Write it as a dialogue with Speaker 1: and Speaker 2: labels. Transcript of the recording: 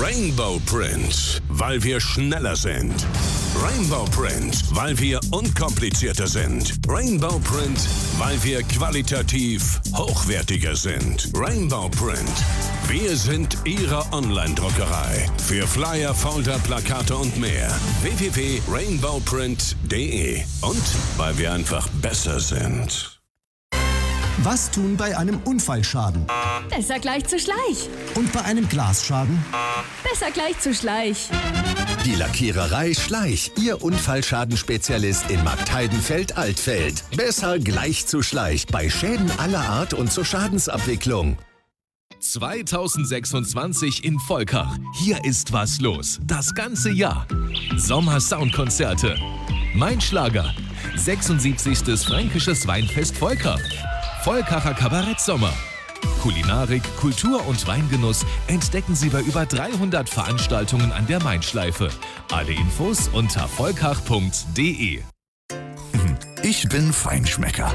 Speaker 1: Rainbow Print, weil wir schneller sind. Rainbow Print, weil wir unkomplizierter sind. Rainbow Print, weil wir qualitativ hochwertiger sind. Rainbow Print, wir sind Ihre Online-Druckerei. Für Flyer, Folder, Plakate und mehr. www.rainbowprint.de. Und weil wir einfach besser sind.
Speaker 2: Was tun bei einem Unfallschaden?
Speaker 3: Besser gleich zu Schleich.
Speaker 2: Und bei einem Glasschaden?
Speaker 3: Besser gleich zu Schleich.
Speaker 4: Die Lackiererei Schleich, Ihr Unfallschadenspezialist in Marktheidenfeld-Altfeld. Besser gleich zu Schleich bei Schäden aller Art und zur Schadensabwicklung.
Speaker 5: 2026 in Volkach. Hier ist was los. Das ganze Jahr. Sommer-Soundkonzerte. Mein Schlager. 76. Fränkisches Weinfest Volkach. Volkacher Kabarettsommer. Kulinarik, Kultur und Weingenuss entdecken Sie bei über 300 Veranstaltungen an der Mainschleife. Alle Infos unter volkach.de.
Speaker 6: Ich bin Feinschmecker.